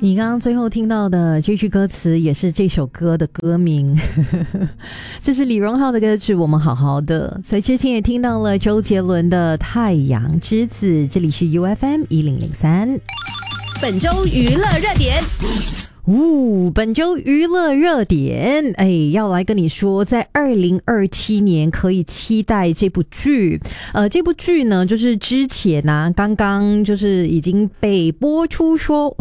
你刚刚最后听到的这句歌词也是这首歌的歌名这是李荣浩的歌曲《我们好好的》。所以之前也听到了周杰伦的《太阳之子》。这里是 UFM1003 本周娱乐热点。 本周娱乐热点，要来跟你说，在2027年可以期待这部剧。这部剧呢，就是之前刚刚就是已经被播出说